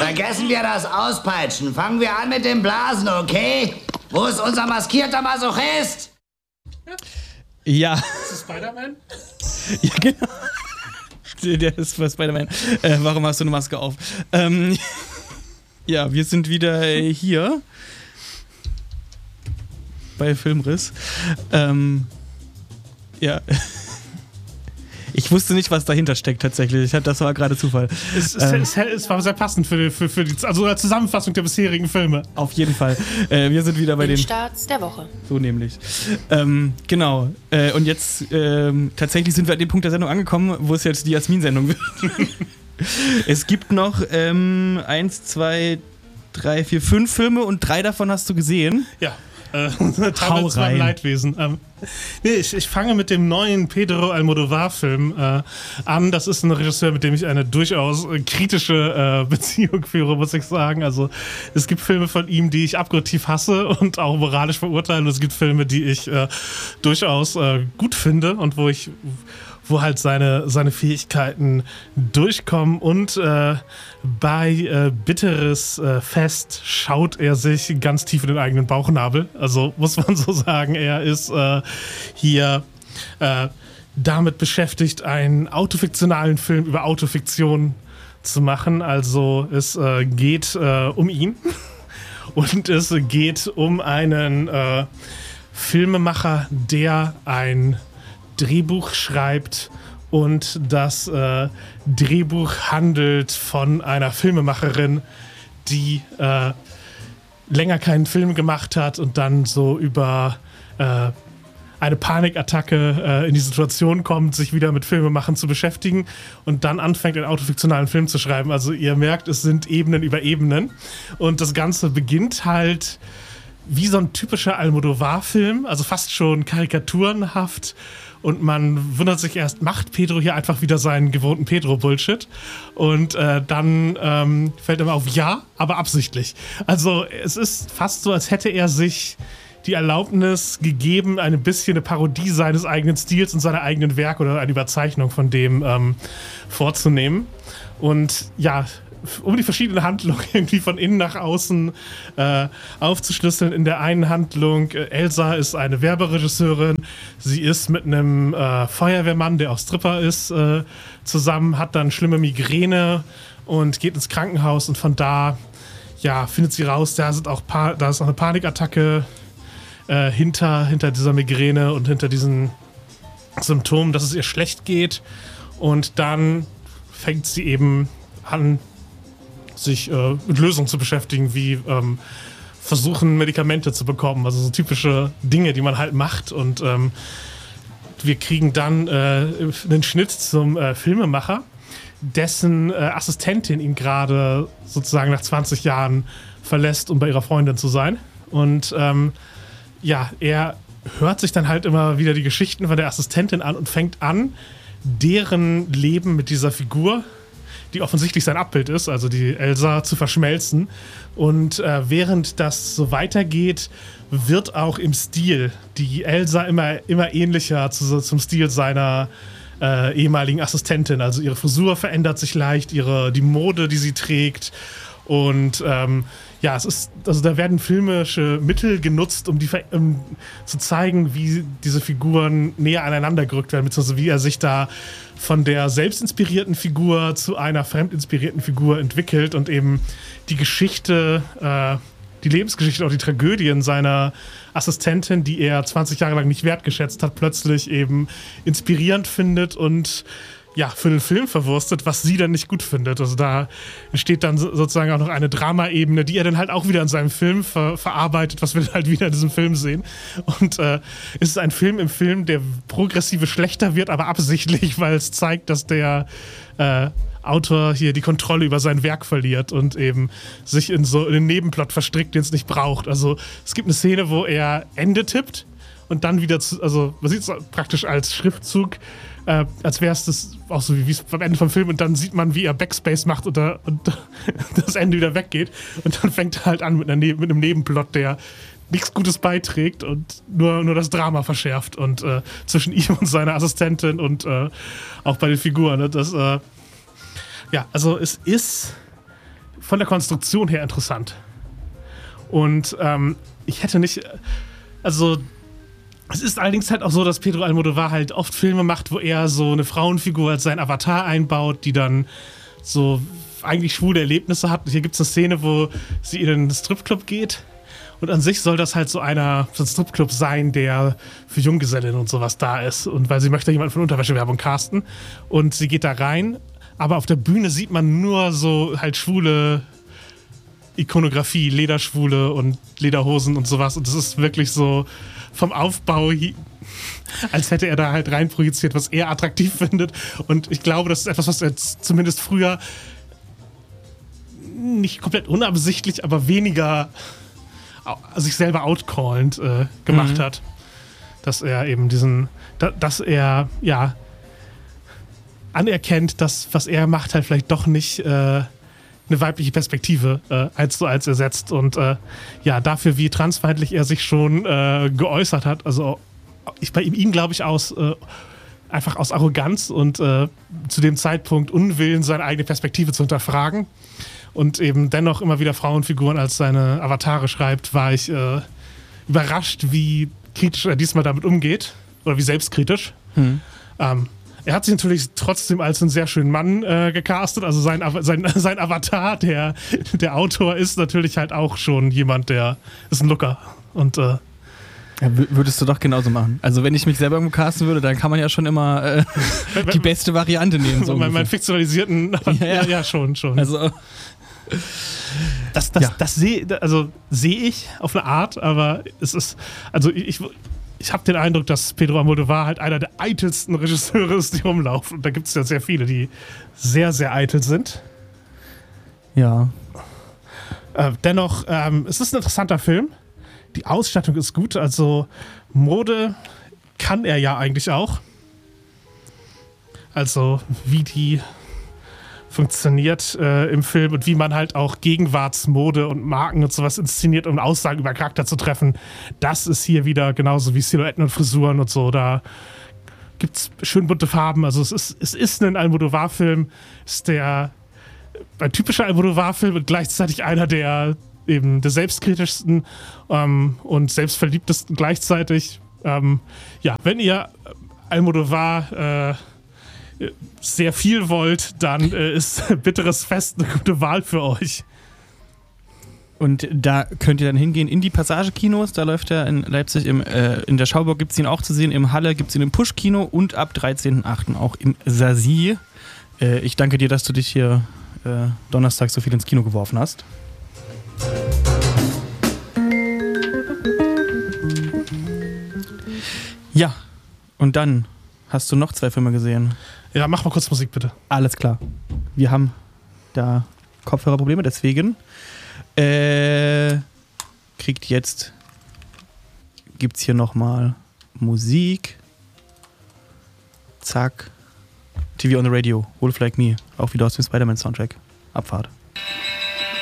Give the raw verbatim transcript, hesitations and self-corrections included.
Vergessen wir das Auspeitschen. Fangen wir an mit dem Blasen, okay? Wo ist unser maskierter Masochist? Ja. Ist das Spider-Man? Ja, genau. Der ist für Spider-Man. Äh, warum hast du eine Maske auf? Ähm, ja, wir sind wieder hier bei Filmriss. Ähm, ja. Ich wusste nicht, was dahinter steckt tatsächlich. Das war gerade Zufall. Es, es, ähm, es, es war sehr passend für, für, für die also eine Zusammenfassung der bisherigen Filme. Auf jeden Fall. Äh, wir sind wieder bei den Starts der Woche. So nämlich. Ähm, genau. Äh, und jetzt ähm, tatsächlich sind wir an dem Punkt der Sendung angekommen, wo es jetzt die Jasmin-Sendung wird. Es gibt noch ähm, eins, zwei, drei, vier, fünf Filme und drei davon hast du gesehen. Ja. Äh, Hau rein. Leidwesen. Ähm, nee, ich, ich fange mit dem neuen Pedro Almodovar-Film äh, an. Das ist ein Regisseur, mit dem ich eine durchaus äh, kritische äh, Beziehung führe, muss ich sagen. Also es gibt Filme von ihm, die ich abgrundtief hasse und auch moralisch verurteile. Und es gibt Filme, die ich äh, durchaus äh, gut finde und wo ich wo halt seine, seine Fähigkeiten durchkommen und äh, bei äh, Bitteres äh, Fest schaut er sich ganz tief in den eigenen Bauchnabel. Also muss man so sagen, er ist äh, hier äh, damit beschäftigt, einen autofiktionalen Film über Autofiktion zu machen. Also es äh, geht äh, um ihn und es geht um einen äh, Filmemacher, der ein Drehbuch schreibt und das äh, Drehbuch handelt von einer Filmemacherin, die äh, länger keinen Film gemacht hat und dann so über äh, eine Panikattacke äh, in die Situation kommt, sich wieder mit Filmemachen zu beschäftigen und dann anfängt, einen autofiktionalen Film zu schreiben. Also ihr merkt, es sind Ebenen über Ebenen und das Ganze beginnt halt wie so ein typischer Almodovar-Film, also fast schon karikaturenhaft. Und man wundert sich erst, macht Pedro hier einfach wieder seinen gewohnten Pedro-Bullshit? Und äh, dann ähm, fällt ihm auf, ja, aber absichtlich. Also es ist fast so, als hätte er sich die Erlaubnis gegeben, ein bisschen eine Parodie seines eigenen Stils und seiner eigenen Werke oder eine Überzeichnung von dem ähm, vorzunehmen. Und ja, um die verschiedenen Handlungen irgendwie von innen nach außen äh, aufzuschlüsseln. In der einen Handlung, äh, Elsa ist eine Werberegisseurin, sie ist mit einem äh, Feuerwehrmann, der auch Stripper ist, äh, zusammen, hat dann schlimme Migräne und geht ins Krankenhaus und von da ja, findet sie raus, da, sind auch pa- da ist auch eine Panikattacke äh, hinter, hinter dieser Migräne und hinter diesen Symptomen, dass es ihr schlecht geht und dann fängt sie eben an, sich äh, mit Lösungen zu beschäftigen, wie ähm, versuchen, Medikamente zu bekommen. Also so typische Dinge, die man halt macht. Und ähm, wir kriegen dann äh, einen Schnitt zum äh, Filmemacher, dessen äh, Assistentin ihn gerade sozusagen nach zwanzig Jahren verlässt, um bei ihrer Freundin zu sein. Und ähm, ja, er hört sich dann halt immer wieder die Geschichten von der Assistentin an und fängt an, deren Leben mit dieser Figur, die offensichtlich sein Abbild ist, also die Elsa, zu verschmelzen. Und äh, während das so weitergeht, wird auch im Stil die Elsa immer, immer ähnlicher zu, zum Stil seiner äh, ehemaligen Assistentin. Also ihre Frisur verändert sich leicht, ihre, die Mode, die sie trägt. Und ähm, ja, es ist, also da werden filmische Mittel genutzt, um, die, um zu zeigen, wie diese Figuren näher aneinander gerückt werden, beziehungsweise wie er sich da von der selbstinspirierten Figur zu einer fremdinspirierten Figur entwickelt und eben die Geschichte, äh, die Lebensgeschichte, auch die Tragödien seiner Assistentin, die er zwanzig Jahre lang nicht wertgeschätzt hat, plötzlich eben inspirierend findet und ja, für den Film verwurstet, was sie dann nicht gut findet. Also da entsteht dann sozusagen auch noch eine Drama-Ebene, die er dann halt auch wieder in seinem Film ver- verarbeitet, was wir dann halt wieder in diesem Film sehen. Und äh, es ist ein Film im Film, der progressive schlechter wird, aber absichtlich, weil es zeigt, dass der äh, Autor hier die Kontrolle über sein Werk verliert und eben sich in so einen Nebenplot verstrickt, den es nicht braucht. Also es gibt eine Szene, wo er Ende tippt und dann wieder, zu, also man sieht es praktisch als Schriftzug, Äh, als wäre es das auch so wie es am Ende vom Film und dann sieht man, wie er Backspace macht und, da, und das Ende wieder weggeht und dann fängt er halt an mit, einer ne- mit einem Nebenplot, der nichts Gutes beiträgt und nur, nur das Drama verschärft und äh, zwischen ihm und seiner Assistentin und äh, auch bei den Figuren. Ne? Das, äh, ja, also es ist von der Konstruktion her interessant. Und ähm, ich hätte nicht, also es ist allerdings halt auch so, dass Pedro Almodovar halt oft Filme macht, wo er so eine Frauenfigur als sein Avatar einbaut, die dann so eigentlich schwule Erlebnisse hat. Hier gibt es eine Szene, wo sie in den Stripclub geht. Und an sich soll das halt so einer, so ein Stripclub sein, der für Junggesellinnen und sowas da ist. Und weil sie möchte jemanden von Unterwäschewerbung casten. Und sie geht da rein, aber auf der Bühne sieht man nur so halt schwule Ikonografie, Lederschwule und Lederhosen und sowas. Und das ist wirklich so vom Aufbau, als hätte er da halt rein projiziert, was er attraktiv findet. Und ich glaube, das ist etwas, was er zumindest früher nicht komplett unabsichtlich, aber weniger sich selber outcallend äh, gemacht mhm. hat, dass er eben diesen, da, dass er ja anerkennt, dass was er macht halt vielleicht doch nicht äh, eine weibliche Perspektive äh, als so als ersetzt und äh, ja dafür wie transfeindlich er sich schon äh, geäußert hat, also ich bei ihm, ihm glaube ich aus äh, einfach aus Arroganz und äh, zu dem Zeitpunkt Unwillen seine eigene Perspektive zu hinterfragen. Und eben dennoch immer wieder Frauenfiguren als seine Avatare schreibt, war ich äh, überrascht, wie kritisch er diesmal damit umgeht. Oder wie selbstkritisch. Hm. Ähm, er hat sich natürlich trotzdem als einen sehr schönen Mann äh, gecastet. Also sein, sein, sein Avatar, der, der Autor, ist natürlich halt auch schon jemand, der ist ein Looker. Und äh, ja, würdest du doch genauso machen. Also wenn ich mich selber irgendwo casten würde, dann kann man ja schon immer äh, die beste Variante nehmen. So mein, mein fiktionalisierten, ja, ja. ja schon, schon. Also Das, das, ja. das sehe also seh ich auf eine Art, aber es ist, also ich, ich habe den Eindruck, dass Pedro Almodovar halt einer der eitelsten Regisseure ist, die rumlaufen. Und da gibt es ja sehr viele, die sehr, sehr eitel sind. Ja. Äh, dennoch, ähm, es ist ein interessanter Film. Die Ausstattung ist gut, also Mode kann er ja eigentlich auch. Also wie die funktioniert äh, im Film und wie man halt auch Gegenwartsmode und Marken und sowas inszeniert, um Aussagen über Charakter zu treffen. Das ist hier wieder genauso wie Silhouetten und Frisuren und so. Da gibt es schön bunte Farben. Also es ist, es ist ein Almodovar-Film, ist der ein typischer Almodovar-Film und gleichzeitig einer der eben der selbstkritischsten ähm, und selbstverliebtesten gleichzeitig. Ähm, ja, wenn ihr Almodovar äh, sehr viel wollt, dann äh, ist Bitteres Fest eine gute Wahl für euch. Und da könnt ihr dann hingehen in die Passage-Kinos, da läuft er in Leipzig, im, äh, in der Schauburg gibt es ihn auch zu sehen, im Halle gibt es ihn im Push-Kino und ab dreizehnten achten auch im Sasi. Äh, ich danke dir, dass du dich hier äh, Donnerstag so viel ins Kino geworfen hast. Ja, und dann hast du noch zwei Filme gesehen. Ja, mach mal kurz Musik, bitte. Alles klar. Wir haben da Kopfhörerprobleme, deswegen äh, kriegt jetzt gibt's hier nochmal Musik. Zack. T V on the Radio. Wolf Like Me. Auch wieder aus dem Spider-Man-Soundtrack. Abfahrt.